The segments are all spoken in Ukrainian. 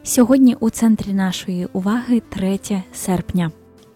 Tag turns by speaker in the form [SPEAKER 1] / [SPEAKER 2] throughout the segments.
[SPEAKER 1] Сьогодні у центрі нашої уваги 3 серпня.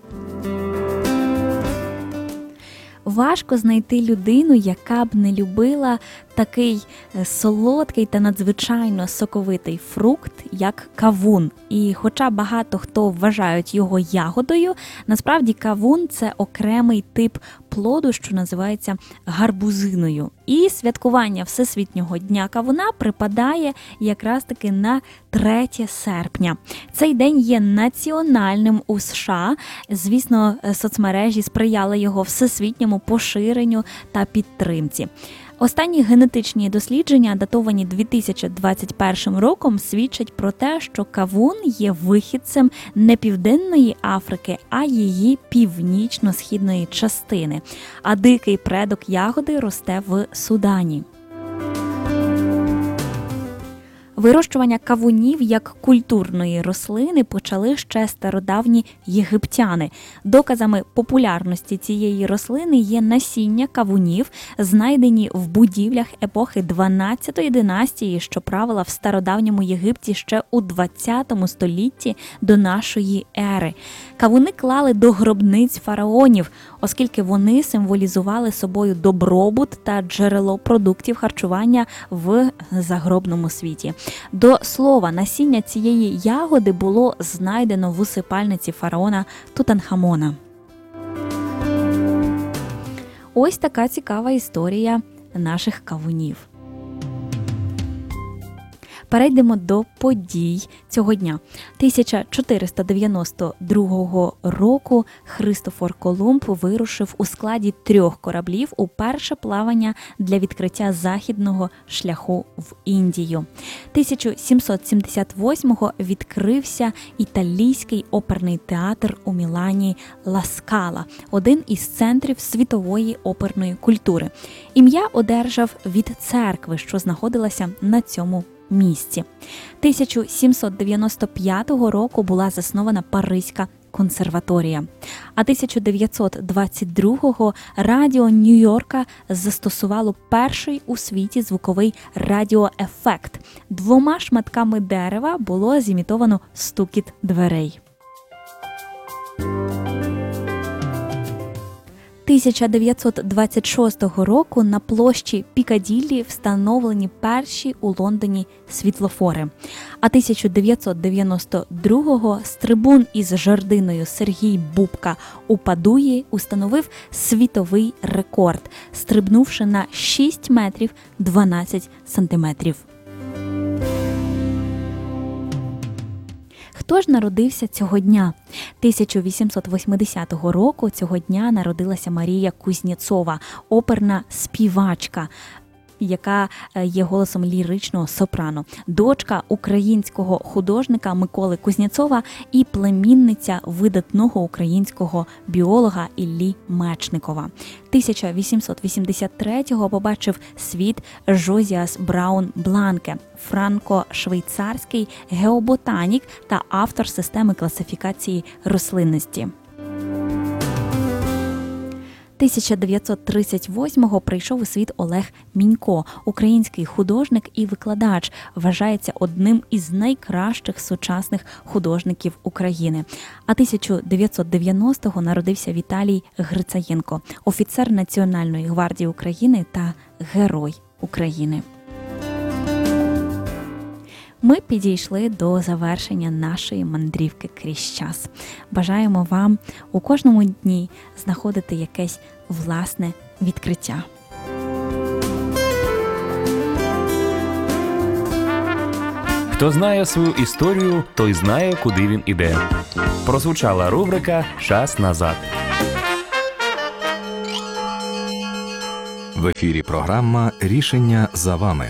[SPEAKER 1] Важко знайти людину, яка б не любила такий солодкий та надзвичайно соковитий фрукт, як кавун. І хоча багато хто вважають його ягодою, насправді кавун – це окремий тип плоду, що називається гарбузиною. І святкування Всесвітнього дня кавуна припадає якраз таки на 3 серпня. Цей день є національним у США. Звісно, соцмережі сприяли його всесвітньому поширенню та підтримці. Останні генетичні дослідження, датовані 2021 роком, свідчать про те, що кавун є вихідцем не Південної Африки, а її північно-східної частини. А дикий предок ягоди росте в Судані. Вирощування кавунів як культурної рослини почали ще стародавні єгиптяни. Доказами популярності цієї рослини є насіння кавунів, знайдені в будівлях епохи 12-ї династії, що правила в стародавньому Єгипті ще у 20 столітті до нашої ери. Кавуни клали до гробниць фараонів, оскільки вони символізували собою добробут та джерело продуктів харчування в загробному світі. До слова, насіння цієї ягоди було знайдено в усипальниці фараона Тутанхамона. Ось така цікава історія наших кавунів. Перейдемо до подій цього дня. 1492 року Христофор Колумб вирушив у складі 3 кораблів у перше плавання для відкриття західного шляху в Індію. 1778-го відкрився італійський оперний театр у Мілані Ла Скала, один із центрів світової оперної культури. Ім'я одержав від церкви, що знаходилася на цьому місці. 1795 року була заснована Паризька консерваторія. А 1922-го радіо Нью-Йорка застосувало перший у світі звуковий радіоефект. 2 шматками дерева було зімітовано стукіт дверей. 1926 року на площі Пікаділлі встановлені перші у Лондоні світлофори. А 1992-го з трибун із жердиною Сергій Бубка у Падуї установив світовий рекорд, стрибнувши на 6 метрів 12 сантиметрів. Хто ж народився цього дня? 1880 року цього дня народилася Марія Кузнєцова, оперна співачка, яка є голосом ліричного сопрано, дочка українського художника Миколи Кузнєцова і племінниця видатного українського біолога Іллі Мечникова. 1883-го побачив світ Жозіас Браун Бланке, франко-швейцарський геоботанік та автор системи класифікації рослинності. 1938-го прийшов у світ Олег Мінько, український художник і викладач, вважається одним із найкращих сучасних художників України. А 1990-го народився Віталій Грицаєнко, офіцер Національної гвардії України та Герой України. Ми підійшли до завершення нашої мандрівки крізь час. Бажаємо вам у кожному дні знаходити якесь власне відкриття.
[SPEAKER 2] Хто знає свою історію, той знає, куди він іде. Прозвучала рубрика «Час назад».
[SPEAKER 3] В ефірі програма «Рішення за вами».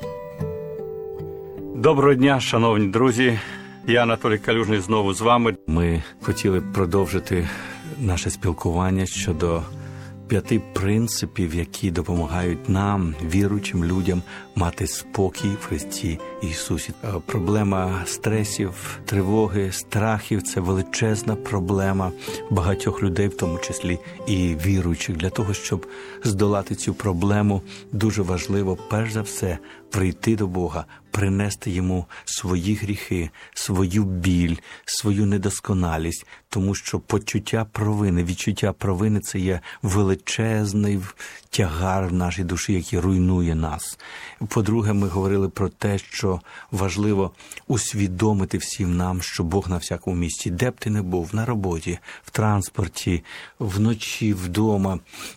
[SPEAKER 4] Доброго дня, шановні друзі. Я Анатолій Калюжний знову з вами. Ми хотіли продовжити наше спілкування щодо 5 принципів, які допомагають нам, віруючим людям, мати спокій в Христі Ісусі. Проблема стресів, тривоги, страхів – це величезна проблема багатьох людей, в тому числі і віруючих. Для того, щоб здолати цю проблему, дуже важливо, перш за все, прийти до Бога, принести Йому свої гріхи, свою біль, свою недосконалість, тому що почуття провини, відчуття провини – це є величезний тягар в нашій душі, який руйнує нас. По-друге, ми говорили про те, що важливо усвідомити всім нам, що Бог на всякому місці, де б ти не був, на роботі, в транспорті, вночі, вдома,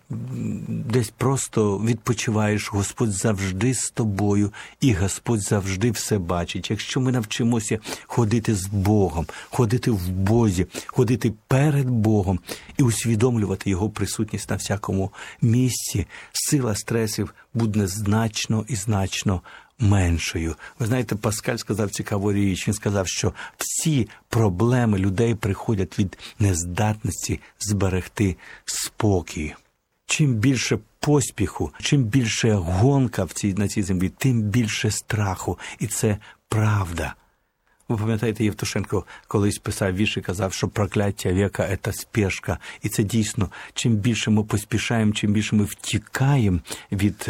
[SPEAKER 4] десь просто відпочиваєш, Господь завжди з тобою, і Господь завжди все бачить. Якщо ми навчимося ходити з Богом, ходити в Бозі, ходити перед Богом і усвідомлювати Його присутність на всякому місці, сила стресів буде значно і значно меншою. Ви знаєте, Паскаль сказав цікаву річ. Він сказав, що всі проблеми людей приходять від нездатності зберегти спокій. Чим більше поспіху, чим більше гонка на цій землі, тим більше страху. І це правда. Ви пам'ятаєте, Євтушенко колись писав вірш і казав, що прокляття віка – це спешка. І це дійсно, чим більше ми поспішаємо, чим більше ми втікаємо від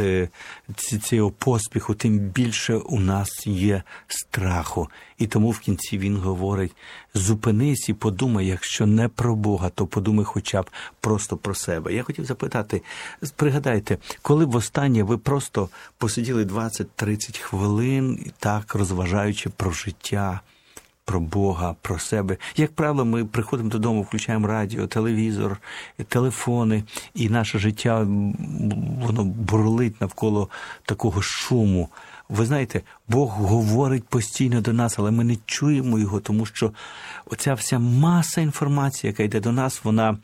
[SPEAKER 4] цього поспіху, тим більше у нас є страху. І тому в кінці він говорить, зупинись і подумай, якщо не про Бога, то подумай хоча б просто про себе. Я хотів запитати, пригадайте, коли востаннє ви просто посиділи 20-30 хвилин, так розважаючи про життя, про Бога, про себе. Як правило, ми приходимо додому, включаємо радіо, телевізор, телефони, і наше життя, воно бурлить навколо такого шуму. Ви знаєте, Бог говорить постійно до нас, але ми не чуємо Його, тому що оця вся маса інформації, яка йде до нас, вона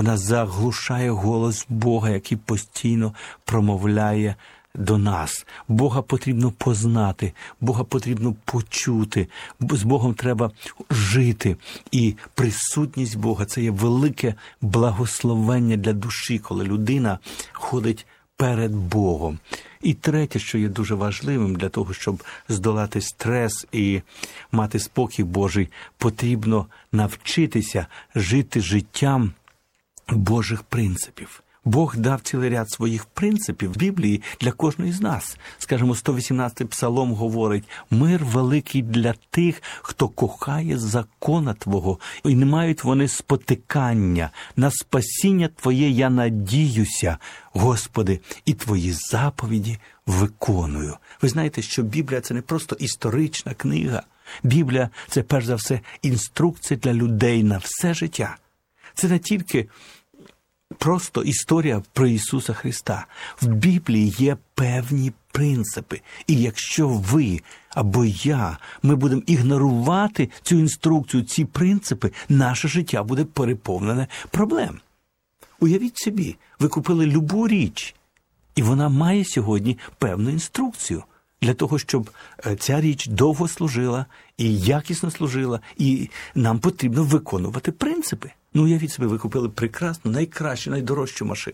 [SPEAKER 4] заглушає голос Бога, який постійно промовляє до нас. Бога потрібно познати, Бога потрібно почути, з Богом треба жити. І присутність Бога – це є велике благословення для душі, коли людина ходить перед Богом. І третє, що є дуже важливим для того, щоб здолати стрес і мати спокій Божий, потрібно навчитися жити життям Божих принципів. Бог дав цілий ряд своїх принципів в Біблії для кожної з нас. Скажімо, 118-й псалом говорить: «Мир великий для тих, хто кохає закона Твого, і не мають вони спотикання. На спасіння Твоє я надіюся, Господи, і Твої заповіді виконую». Ви знаєте, що Біблія – це не просто історична книга. Біблія – це, перш за все, інструкція для людей на все життя. Це не тільки просто історія про Ісуса Христа. В Біблії є певні принципи. І якщо ви або я, ми будемо ігнорувати цю інструкцію, ці принципи, наше життя буде переповнене проблем. Уявіть собі, ви купили любу річ, і вона має сьогодні певну інструкцію для того, щоб ця річ довго служила і якісно служила, і нам потрібно виконувати принципи. Ну, уявіть собі, ви купили прекрасну, найкращу, найдорожчу машину.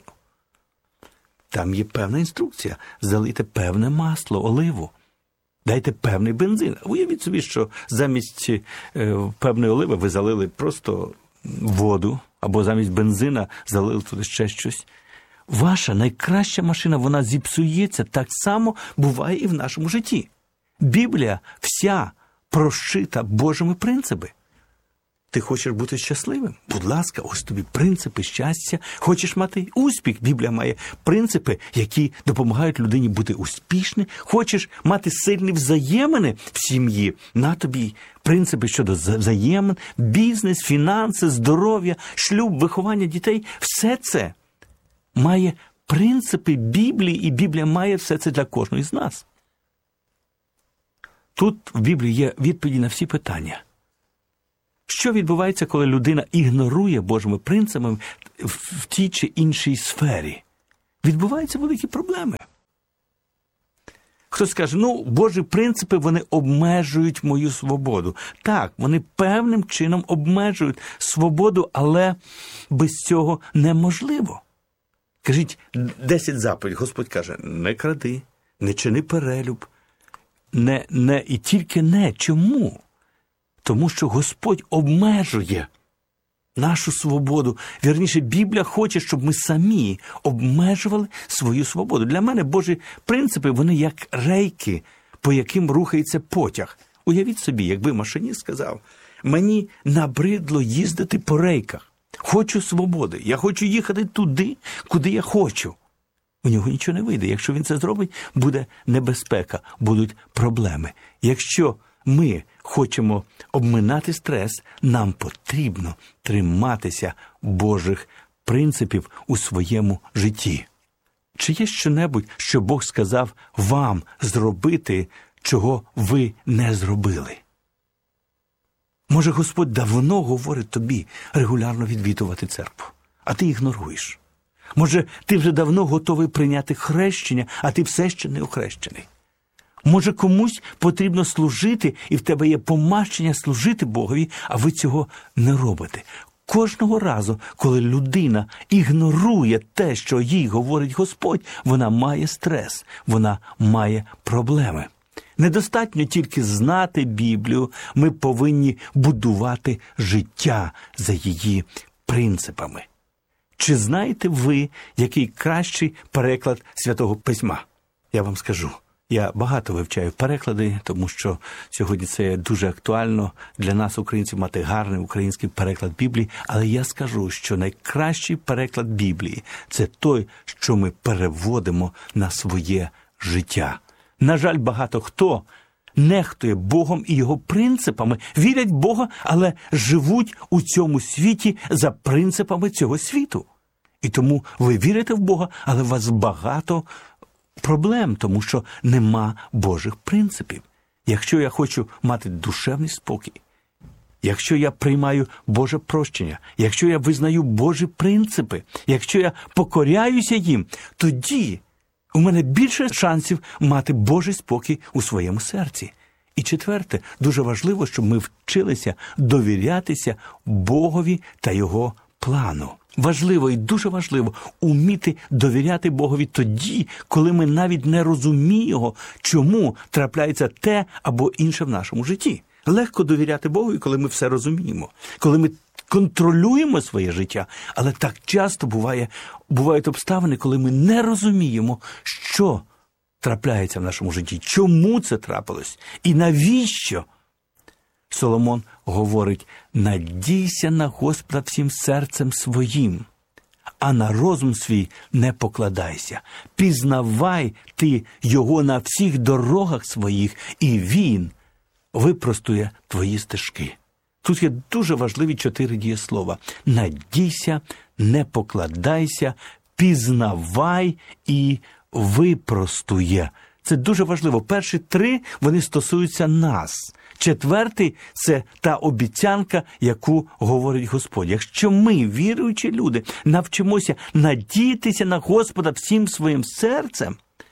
[SPEAKER 4] Там є певна інструкція. Залийте певне масло, оливу. Дайте певний бензин. Уявіть собі, що замість певної оливи ви залили просто воду, або замість бензина залили туди ще щось. Ваша найкраща машина, вона зіпсується. Так само буває і в нашому житті. Біблія вся прошита Божими принципами. Ти хочеш бути щасливим? Будь ласка, ось тобі принципи щастя. Хочеш мати успіх? Біблія має принципи, які допомагають людині бути успішним. Хочеш мати сильні взаємини в сім'ї? На тобі принципи щодо взаємин, бізнес, фінанси, здоров'я, шлюб, виховання дітей. Все це має принципи Біблії, і Біблія має все це для кожного з нас. Тут в Біблії є відповіді на всі питання. Що відбувається, коли людина ігнорує Божими принципами в тій чи іншій сфері? Відбуваються великі проблеми. Хтось скаже, Божі принципи, вони обмежують мою свободу. Так, вони певним чином обмежують свободу, але без цього неможливо. Кажіть, 10 заповідей. Господь каже, не кради, не чини перелюб, не і тільки не. Чому? Тому що Господь обмежує нашу свободу. Вірніше, Біблія хоче, щоб ми самі обмежували свою свободу. Для мене Божі принципи, вони як рейки, по яким рухається потяг. Уявіть собі, якби машиніст сказав: мені набридло їздити по рейках. Хочу свободи. Я хочу їхати туди, куди я хочу. У нього нічого не вийде. Якщо він це зробить, буде небезпека, будуть проблеми. Якщо ми хочемо обминати стрес, нам потрібно триматися Божих принципів у своєму житті. Чи є щонебудь, що Бог сказав вам зробити, чого ви не зробили? Може, Господь давно говорить тобі регулярно відвідувати церкву, а ти ігноруєш. Може, ти вже давно готовий прийняти хрещення, а ти все ще не охрещений. Може, комусь потрібно служити, і в тебе є помазання служити Богові, а ви цього не робите. Кожного разу, коли людина ігнорує те, що їй говорить Господь, вона має стрес, вона має проблеми. Недостатньо тільки знати Біблію, ми повинні будувати життя за її принципами. Чи знаєте ви, який кращий переклад Святого Письма? Я вам скажу. Я багато вивчаю переклади, тому що сьогодні це дуже актуально для нас, українців, мати гарний український переклад Біблії. Але я скажу, що найкращий переклад Біблії – це той, що ми переводимо на своє життя. На жаль, багато хто нехтує Богом і Його принципами, вірять в Бога, але живуть у цьому світі за принципами цього світу. І тому ви вірите в Бога, але у вас багато проблем, тому що нема Божих принципів. Якщо я хочу мати душевний спокій, якщо я приймаю Боже прощення, якщо я визнаю Божі принципи, якщо я покоряюся їм, тоді у мене більше шансів мати Божий спокій у своєму серці. І четверте, дуже важливо, щоб ми вчилися довірятися Богові та Його плану. Важливо і дуже важливо уміти довіряти Богові тоді, коли ми навіть не розуміємо, чому трапляється те або інше в нашому житті. Легко довіряти Богові, коли ми все розуміємо, коли ми контролюємо своє життя, але так часто бувають обставини, коли ми не розуміємо, що трапляється в нашому житті, чому це трапилось і навіщо. Соломон говорить: «Надійся на Господа всім серцем своїм, а на розум свій не покладайся. Пізнавай ти Його на всіх дорогах своїх, і Він випростує твої стежки». Тут є дуже важливі 4 дієслова: надійся, не покладайся, пізнавай і випростує. Це дуже важливо. Перші 3, вони стосуються нас. 4 – це та обіцянка, яку говорить Господь. Якщо ми, віруючі люди, навчимося надіятися на Господа всім своїм серцем,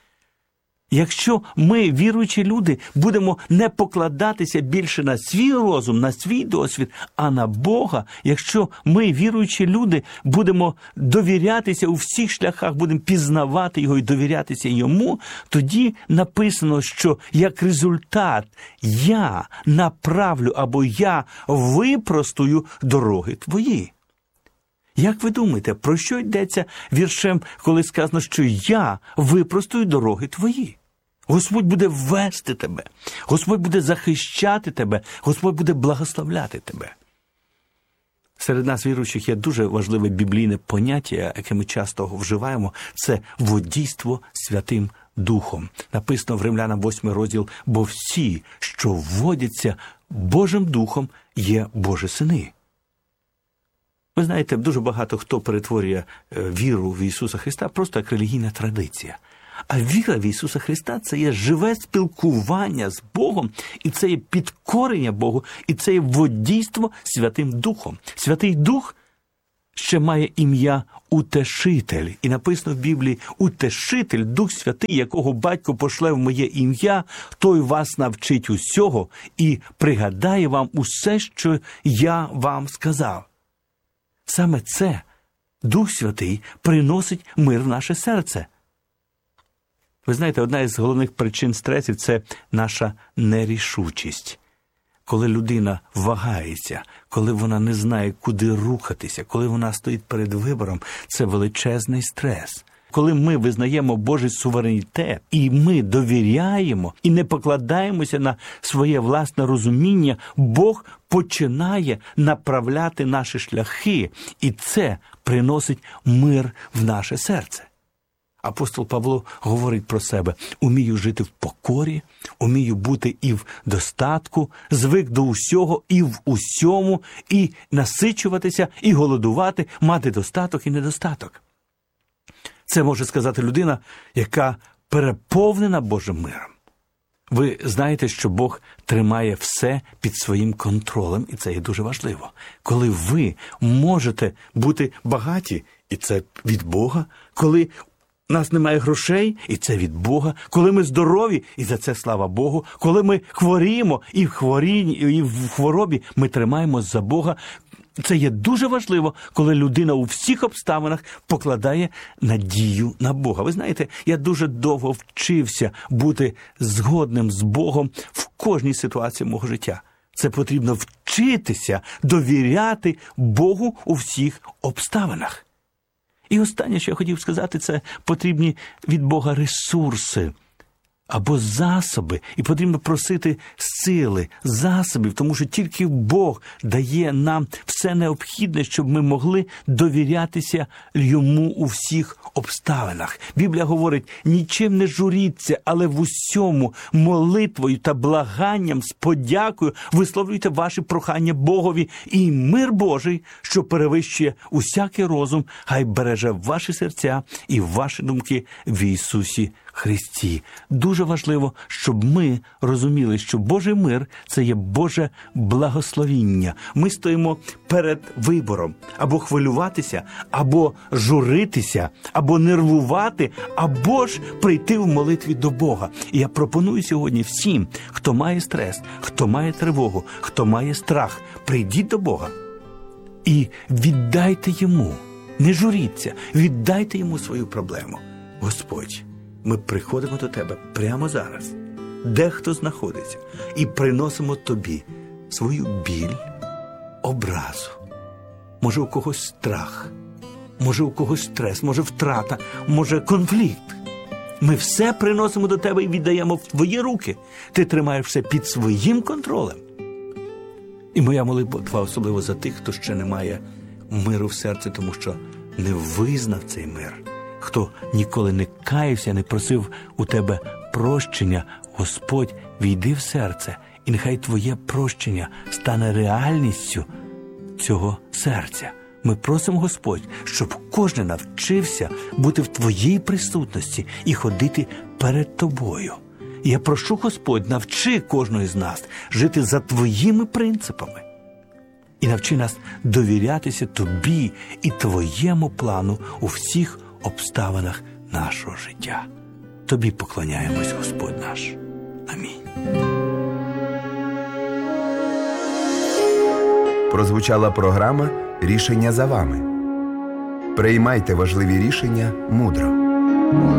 [SPEAKER 4] якщо ми, віруючі люди, будемо не покладатися більше на свій розум, на свій досвід, а на Бога, якщо ми, віруючі люди, будемо довірятися у всіх шляхах, будемо пізнавати Його і довірятися Йому, тоді написано, що як результат я направлю або я випростую дороги твої. Як ви думаєте, про що йдеться віршем, коли сказано, що я випростую дороги твої? Господь буде вести тебе, Господь буде захищати тебе, Господь буде благословляти тебе. Серед нас, віруючих, є дуже важливе біблійне поняття, яке ми часто вживаємо – це водійство Святим Духом. Написано в Римлянам 8 розділ: «Бо всі, що водяться Божим Духом, є Божі сини». Ви знаєте, дуже багато хто перетворює віру в Ісуса Христа просто як релігійна традиція. А віра в Ісуса Христа – це є живе спілкування з Богом, і це є підкорення Богу, і це є водійство Святим Духом. Святий Дух ще має ім'я Утешитель. І написано в Біблії: «Утешитель, Дух Святий, якого Батько пошле в моє ім'я, той вас навчить усього і пригадає вам усе, що я вам сказав». Саме це Дух Святий приносить мир в наше серце. Ви знаєте, одна із головних причин стресів – це наша нерішучість. Коли людина вагається, коли вона не знає, куди рухатися, коли вона стоїть перед вибором, це величезний стрес. Коли ми визнаємо Божий суверенітет, і ми довіряємо, і не покладаємося на своє власне розуміння, Бог починає направляти наші шляхи, і це приносить мир в наше серце. Апостол Павло говорить про себе: «Умію жити в покорі, умію бути і в достатку, звик до усього і в усьому, і насичуватися, і голодувати, мати достаток і недостаток». Це може сказати людина, яка переповнена Божим миром. Ви знаєте, що Бог тримає все під своїм контролем, і це є дуже важливо. Коли ви можете бути багаті, і це від Бога, коли у нас немає грошей, і це від Бога, коли ми здорові, і за це слава Богу, коли ми хворіємо, і в хворобі ми тримаємось за Бога. Це є дуже важливо, коли людина у всіх обставинах покладає надію на Бога. Ви знаєте, я дуже довго вчився бути згодним з Богом в кожній ситуації мого життя. Це потрібно вчитися довіряти Богу у всіх обставинах. І останнє, що я хотів сказати, це потрібні від Бога ресурси або засоби. І потрібно просити сили, засобів, тому що тільки Бог дає нам все необхідне, щоб ми могли довірятися Йому у всіх обставинах. Біблія говорить: «Нічим не журіться, але в усьому молитвою та благанням з подякою висловлюйте ваші прохання Богові, і мир Божий, що перевищує усякий розум, хай береже ваші серця і ваші думки в Ісусі Христі». Дуже важливо, щоб ми розуміли, що Божий мир – це є Боже благословіння. Ми стоїмо перед вибором: або хвилюватися, або журитися, або нервувати, або ж прийти в молитві до Бога. І я пропоную сьогодні всім, хто має стрес, хто має тривогу, хто має страх, прийдіть до Бога і віддайте Йому. Не журіться, віддайте Йому свою проблему. Господь, ми приходимо до Тебе прямо зараз, де хто знаходиться, і приносимо Тобі свою біль, образу. Може, у когось страх, може, у когось стрес, може, втрата, може, конфлікт. Ми все приносимо до Тебе і віддаємо в Твої руки. Ти тримаєш все під своїм контролем. І моя молитва особливо за тих, хто ще не має миру в серці, тому що не визнав цей мир. Хто ніколи не каявся, не просив у Тебе прощення, Господь, війди в серце, і нехай Твоє прощення стане реальністю цього серця. Ми просимо, Господь, щоб кожен навчився бути в Твоїй присутності і ходити перед Тобою. І я прошу, Господь, навчи кожного з нас жити за Твоїми принципами. І навчи нас довірятися Тобі і Твоєму плану у всіх обставинах нашого життя. Тобі поклоняємось, Господь наш. Амінь.
[SPEAKER 5] Прозвучала програма «Рішення за вами». Приймайте важливі рішення мудро.